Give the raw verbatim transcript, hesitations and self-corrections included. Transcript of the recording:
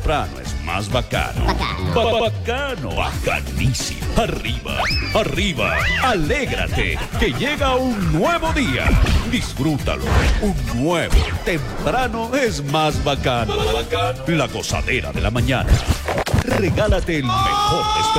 temprano es más bacano. Bacano. Ba- bacano. Bacanísimo. Arriba, arriba. Alégrate, que llega un nuevo día. Disfrútalo. Un nuevo temprano es más bacano. La gozadera de la mañana. Regálate el mejor despertar.